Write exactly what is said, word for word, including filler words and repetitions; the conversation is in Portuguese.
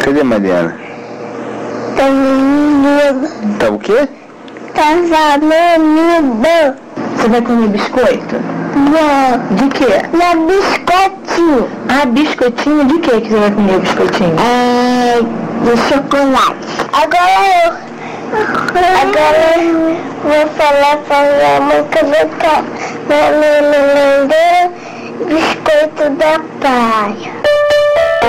Cadê a Mariana? Tá menino. Tá o quê? Tá menino. Você vai comer biscoito? Não. De quê? Não, biscoitinho. Ah, biscoitinho? De quê que você vai comer biscoitinho? É, de chocolate. Agora eu. Agora eu vou falar pra minha mãe que eu vou estar na minha biscoito da praia.